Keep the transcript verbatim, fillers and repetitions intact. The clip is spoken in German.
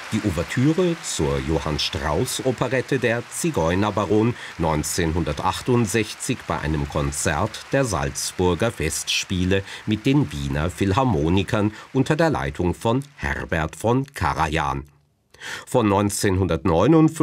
Die Ouvertüre zur Johann-Strauß-Operette Der Zigeunerbaron neunzehnhundertachtundsechzig bei einem Konzert der Salzburger Festspiele mit den Wiener Philharmonikern unter der Leitung von Herbert von Karajan. Von neunzehnhundertneunundfünfzig